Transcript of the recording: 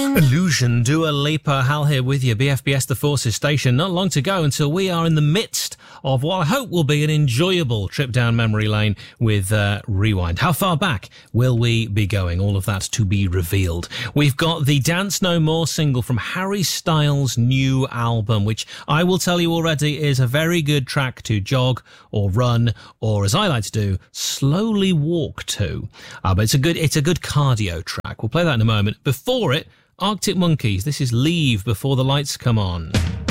Illusion, Dua Lipa, Hal here with you, BFBS The Forces station. Not long to go until we are in the midst of what I hope will be an enjoyable trip down memory lane with Rewind. How far back will we be going? All of that to be revealed. We've got the Dance No More single from Harry Styles' new album, which I will tell you already is a very good track to jog or run, or as I like to do, slowly walk to. But it's a good cardio track. We'll play that in a moment. Before it, Arctic Monkeys, this is Leave Before the Lights Come On.